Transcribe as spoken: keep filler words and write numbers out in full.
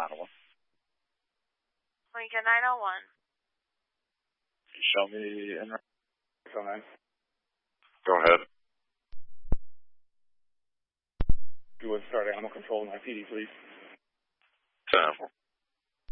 nine oh one. Lincoln nine oh one. Can you show me in nine? Go ahead. Do a start animal control in my P D, please. ten.